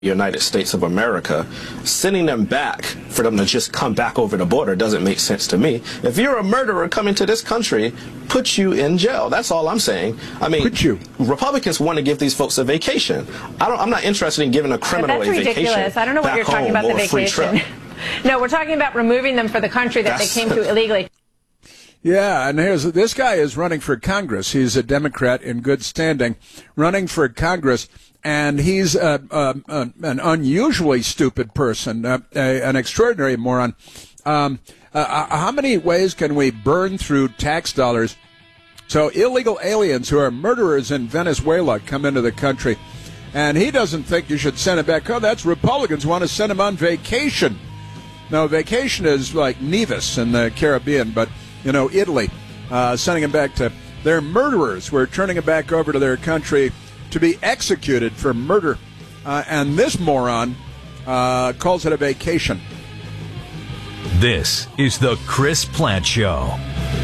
United States of America, sending them back for them to just come back over the border doesn't make sense to me. If you're a murderer coming to this country, put you in jail. That's all I'm saying. I mean, Republicans want to give these folks a vacation. I'm not interested in giving a criminal a vacation. That's ridiculous. I don't know what you're talking about, the vacation. No, we're talking about removing them for the country that they came to illegally. Yeah, and this guy is running for Congress. He's a Democrat in good standing, running for Congress. And he's an unusually stupid person, an extraordinary moron. How many ways can we burn through tax dollars so illegal aliens who are murderers in Venezuela come into the country? And he doesn't think you should send them back. Oh, that's Republicans want to send them on vacation. No, vacation is like Nevis in the Caribbean, but, Italy, sending them back to their murderers. We're turning them back over to their country to be executed for murder. And this moron calls it a vacation. This is the Chris Plante Show.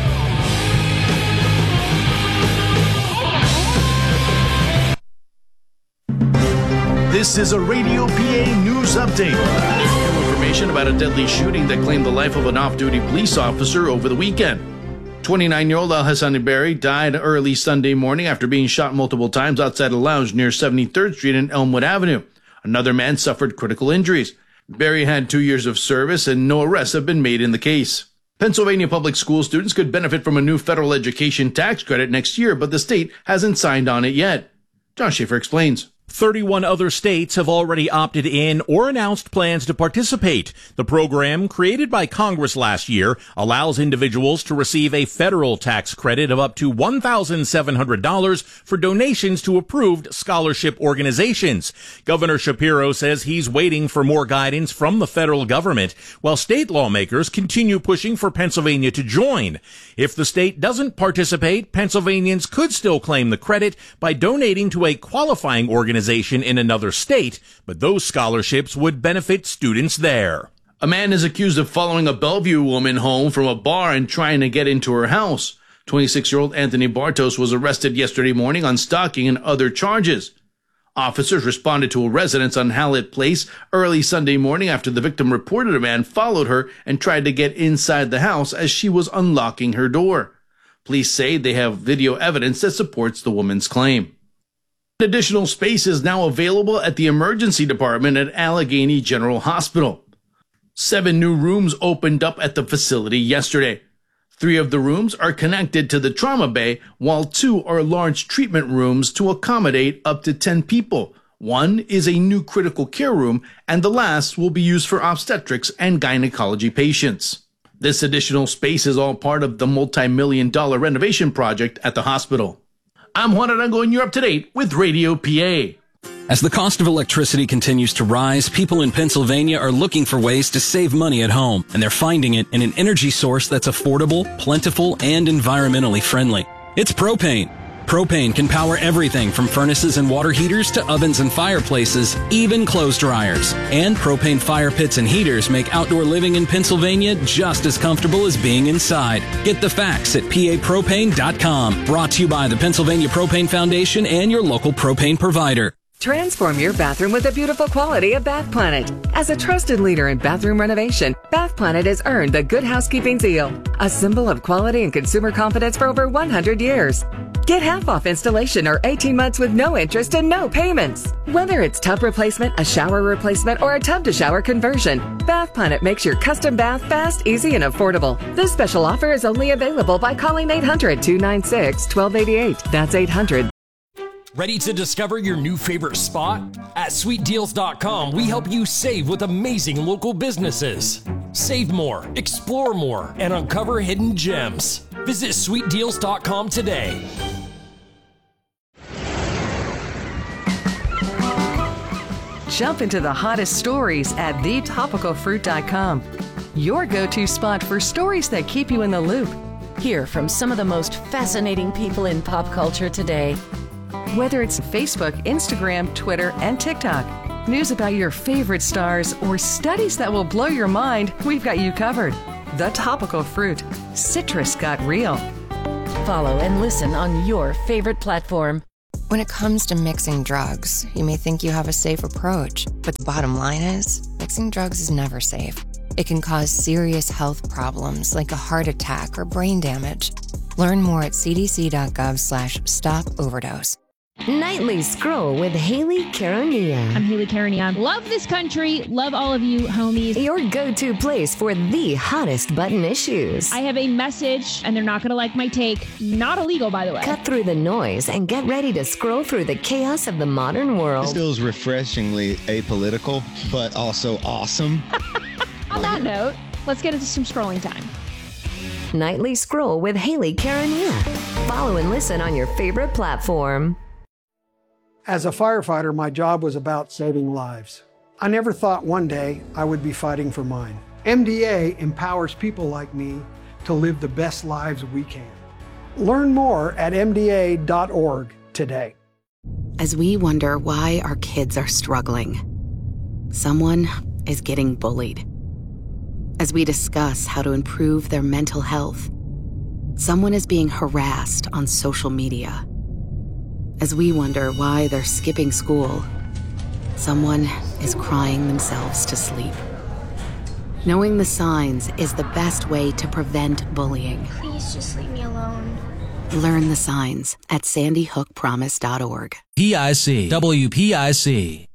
This is a Radio PA news update. New information about a deadly shooting that claimed the life of an off-duty police officer over the weekend. 29-year-old Alhassani Berry died early Sunday morning after being shot multiple times outside a lounge near 73rd Street and Elmwood Avenue. Another man suffered critical injuries. Berry had 2 years of service and no arrests have been made in the case. Pennsylvania public school students could benefit from a new federal education tax credit next year, but the state hasn't signed on it yet. John Schaefer explains. 31 other states have already opted in or announced plans to participate. The program, created by Congress last year, allows individuals to receive a federal tax credit of up to $1,700 for donations to approved scholarship organizations. Governor Shapiro says he's waiting for more guidance from the federal government, while state lawmakers continue pushing for Pennsylvania to join. If the state doesn't participate, Pennsylvanians could still claim the credit by donating to a qualifying organization in another state, but those scholarships would benefit students there. A man is accused of following a Bellevue woman home from a bar and trying to get into her house. 26-year-old Anthony Bartos was arrested yesterday morning on stalking and other charges. Officers responded to a residence on Hallett Place early Sunday morning after the victim reported a man followed her and tried to get inside the house as she was unlocking her door. Police say they have video evidence that supports the woman's claim. Additional space is now available at the emergency department at Allegheny General Hospital. 7 new rooms opened up at the facility yesterday. 3 of the rooms are connected to the trauma bay, while 2 are large treatment rooms to accommodate up to 10 people. 1 is a new critical care room, and the last will be used for obstetrics and gynecology patients. This additional space is all part of the multi-million-dollar renovation project at the hospital. I'm Juan Arango, and you're up to date with Radio PA. As the cost of electricity continues to rise, people in Pennsylvania are looking for ways to save money at home, and they're finding it in an energy source that's affordable, plentiful, and environmentally friendly. It's propane. Propane can power everything from furnaces and water heaters to ovens and fireplaces, even clothes dryers. And propane fire pits and heaters make outdoor living in Pennsylvania just as comfortable as being inside. Get the facts at papropane.com. Brought to you by the Pennsylvania Propane Foundation and your local propane provider. Transform your bathroom with the beautiful quality of Bath Planet. As a trusted leader in bathroom renovation, Bath Planet has earned the Good Housekeeping seal, a symbol of quality and consumer confidence for over 100 years. Get half off installation or 18 months with no interest and no payments. Whether it's tub replacement, a shower replacement, or a tub-to-shower conversion, Bath Planet makes your custom bath fast, easy, and affordable. This special offer is only available by calling 800-296-1288. That's 800. Ready to discover your new favorite spot? At SweetDeals.com, we help you save with amazing local businesses. Save more, explore more, and uncover hidden gems. Visit SweetDeals.com today. Jump into the hottest stories at TheTopicalFruit.com. Your go-to spot for stories that keep you in the loop. Hear from some of the most fascinating people in pop culture today. Whether it's Facebook, Instagram, Twitter, and TikTok, news about your favorite stars, or studies that will blow your mind, we've got you covered. The Topical Fruit. Citrus got real. Follow and listen on your favorite platform. When it comes to mixing drugs, you may think you have a safe approach, but the bottom line is, mixing drugs is never safe. It can cause serious health problems like a heart attack or brain damage. Learn more at cdc.gov/stop-overdose. Nightly Scroll with Haley Caronia. I'm Haley Caronia. Love this country. Love all of you, homies. Your go-to place for the hottest button issues. I have a message, and they're not going to like my take. Not illegal, by the way. Cut through the noise and get ready to scroll through the chaos of the modern world. This feels refreshingly apolitical, but also awesome. On that note, let's get into some scrolling time. Nightly Scroll with Haley Caronia. Follow and listen on your favorite platform. As a firefighter, my job was about saving lives. I never thought one day I would be fighting for mine. MDA empowers people like me to live the best lives we can. Learn more at MDA.org today. As we wonder why our kids are struggling, someone is getting bullied. As we discuss how to improve their mental health, someone is being harassed on social media. As we wonder why they're skipping school, someone is crying themselves to sleep. Knowing the signs is the best way to prevent bullying. Please just leave me alone. Learn the signs at sandyhookpromise.org. PIC, WPIC.